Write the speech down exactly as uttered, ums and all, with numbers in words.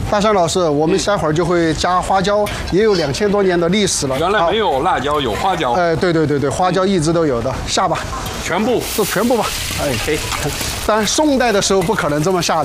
大山老师，我们下会儿就会加花椒，也有两千多年的历史了。 原来没有辣椒，有花椒。 哎，对对对对，花椒一直都有的。下吧， 全部做全部吧。哎， 嘿， 当然宋代的时候不可能这么下的。